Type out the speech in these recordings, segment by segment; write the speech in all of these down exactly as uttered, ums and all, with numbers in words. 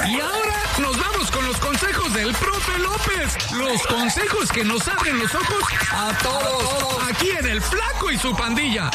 Y ahora nos vamos con los consejos del profe López. Los consejos que nos abren los ojos a todos. Aquí en El Flaco y su pandilla.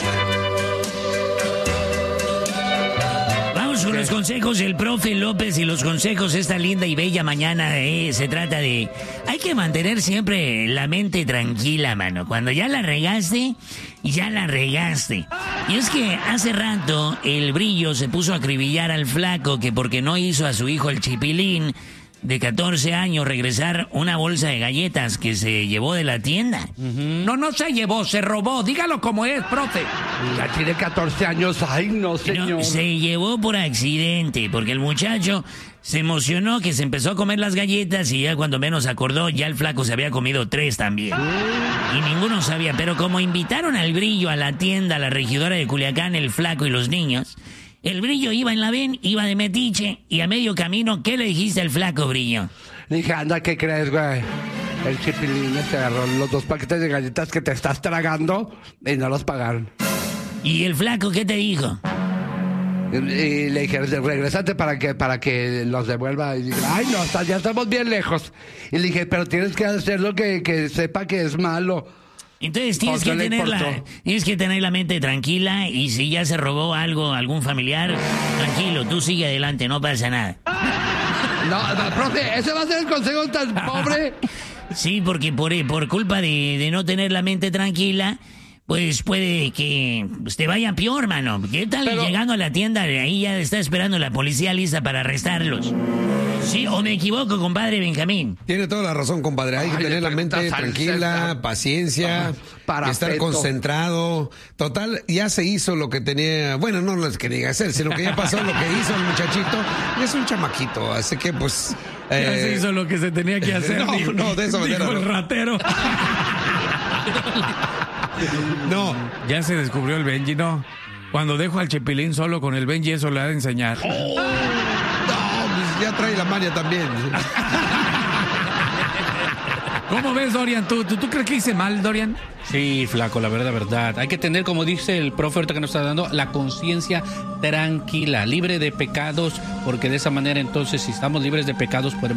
Vamos con los consejos del profe López y los consejos esta linda y bella mañana. Eh, se trata de... Hay que mantener siempre la mente tranquila, mano. Cuando ya la regaste, ya la regaste. Y es que hace rato el Brillo se puso a acribillar al Flaco que porque no hizo a su hijo el Chipilín de catorce años regresar una bolsa de galletas que se llevó de la tienda. Uh-huh. No, no se llevó, se robó. Dígalo como es, profe. Ya tiene catorce años. Ay, no, señor. No, se llevó por accidente, porque el muchacho se emocionó que se empezó a comer las galletas y ya cuando menos acordó, ya el Flaco se había comido tres también. Uh. Y ninguno sabía, pero como invitaron al Brillo a la tienda, a la regidora de Culiacán, el Flaco y los niños... El Brillo iba en la ven, iba de metiche, y a medio camino, ¿qué le dijiste al Flaco, Brillo? Le dije, anda, ¿qué crees, güey? El Chipilín te agarró los dos paquetes de galletas que te estás tragando y no los pagaron. ¿Y el Flaco qué te dijo? Y, y le dije, regrésate para que, para que los devuelva. Y dije, ay, no, hasta ya estamos bien lejos. Y le dije, pero tienes que hacerlo que, que sepa que es malo. Entonces tienes que, tener la, tienes que tener la mente tranquila y si ya se robó algo, algún familiar, tranquilo, tú sigue adelante, no pasa nada. No, no, profe, ¿ese va a ser el consejo tan pobre? Sí, porque por, por culpa de, de no tener la mente tranquila, pues puede que pues, te vaya peor, mano. ¿Qué tal? Pero... llegando a la tienda, ahí ya está esperando la policía lista para arrestarlos. Sí, o me equivoco, compadre Benjamín. Tiene toda la razón, compadre. Hay que Ay, tener la mente tranquila, paciencia, para estar concentrado. Total, ya se hizo lo que tenía... Bueno, no lo que quería hacer, sino que ya pasó lo que hizo el muchachito. Y es un chamaquito, así que pues... Ya eh... se hizo lo que se tenía que hacer. No, dijo, no, de esa manera dijo no. el ratero. No. Ya se descubrió el Benji, ¿no? Cuando dejo al Chipilín solo con el Benji, eso le ha de enseñar. Oh. Ya trae la maña también. ¿Cómo ves, Dorian? ¿Tú, tú, ¿Tú crees que hice mal, Dorian? Sí, Flaco, la verdad, verdad. Hay que tener, como dice el profe ahorita que nos está dando, la conciencia tranquila, libre de pecados, porque de esa manera entonces, si estamos libres de pecados, podemos...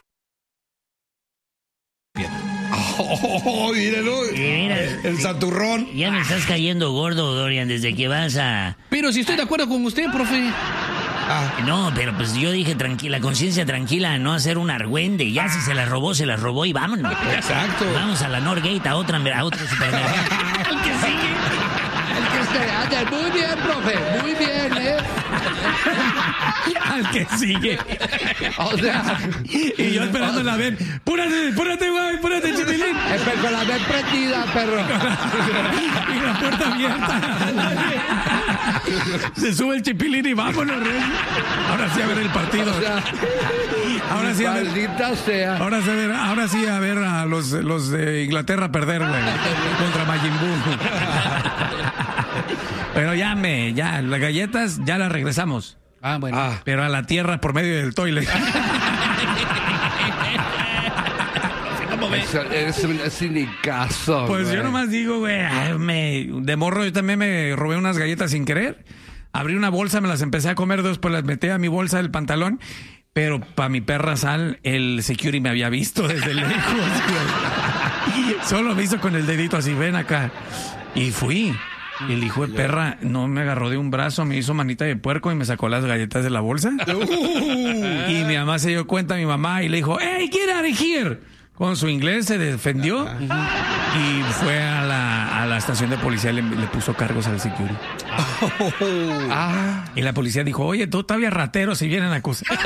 Oh, míralo. Mira, el santurrón. Ya me estás cayendo gordo, Dorian, desde que vas a... Pero si estoy de acuerdo con usted, profe. Ah. No, pero pues yo dije tranquila, conciencia tranquila, no hacer un argüende. Ya ah. si se la robó, se la robó y vámonos. Exacto. Vamos a la Norgate, a otra, a otro supermercado. El que sigue. El que se hace. Muy bien, profe. Muy bien, ¿eh? Al que sigue. O sea. Y yo esperando la ven. ¡Púrate, púrate, güey! ¡Púrate, Chipilín! Eh, con la ven prendida, perro. Y la puerta abierta. Se sube el Chipilín y vámonos, Rey. Ahora sí a ver el partido. O sea, ahora sí a ver. Maldita sea. Ahora sí a ver, ahora sí a ver a los, los de Inglaterra perder, güey. Contra Majin Buu. Pero ya me, ya, las galletas ya las regresamos. Ah, bueno. Ah, pero a la tierra por medio del toilet. Es un cinicazo. Pues güey. yo nomás digo, güey, me, de morro yo también me robé unas galletas sin querer. Abrí una bolsa, me las empecé a comer, después las metí a mi bolsa del pantalón. Pero para mi perra sal, el security me había visto desde lejos, güey. Solo me hizo con el dedito así, ven acá. Y fui. Y el hijo de perra no me agarró de un brazo, me hizo manita de puerco y me sacó las galletas de la bolsa. Uh, y mi mamá se dio cuenta, mi mamá, y le dijo, ¡Hey, get out of here! Con su inglés se defendió uh-huh. y fue a la, a la estación de policía y le, le puso cargos al security. Oh. Ah. Y la policía dijo, oye, tú todavía ratero si vienen a acusar.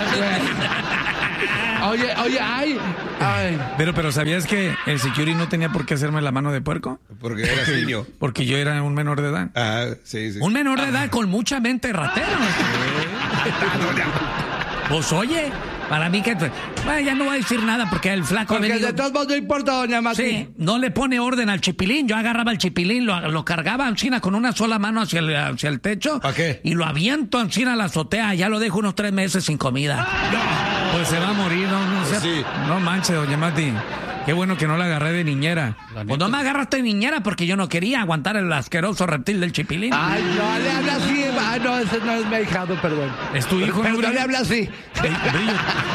Oye, oye, ay, ay. Pero, pero ¿sabías que el security no tenía por qué hacerme la mano de puerco? Porque era niño. Porque yo era un menor de edad. Ah, sí, sí. Un menor de edad con mucha mente ratero. Pues oye, para mí que... Bueno, ya no voy a decir nada porque el Flaco porque ha venido... de todos modos no importa, doña Mati. Sí, no le pone orden al Chipilín. Yo agarraba el Chipilín, lo, lo cargaba en China con una sola mano hacia el, hacia el techo. ¿Para qué? Y lo aviento en China a la azotea. Ya lo dejo unos tres meses sin comida. No. Pues se va a morir, no, no, pues sea, sí. No manches, doña Mati. Qué bueno que no la agarré de niñera. Pues no me agarraste de niñera porque yo no quería aguantar el asqueroso reptil del Chipilín. Ay, no le hagas así. Ah, no, ese no es mi ahijado, perdón. ¿Es tu hijo? Pero ¿no, no le habla así. Brillo.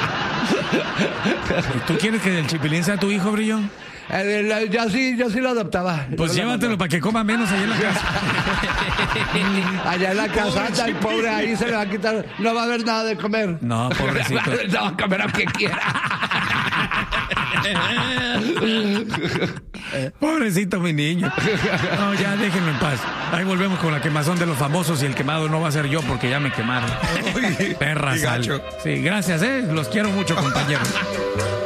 ¿Tú quieres que el Chipilín sea tu hijo, Brillo? Eh, yo sí, yo sí lo adoptaba. Pues yo llévatelo para que coma menos allá en la casa. Allá en la casa, anda el pobre ahí, se le va a quitar. No va a haber nada de comer. No, pobrecito. No va a comer aunque quiera. Pobrecito mi niño. No, ya déjenlo en paz. Ahí volvemos con la quemazón de los famosos y el quemado no va a ser yo porque ya me quemaron. Perra sal. Sí, gracias, eh. Los quiero mucho, compañeros.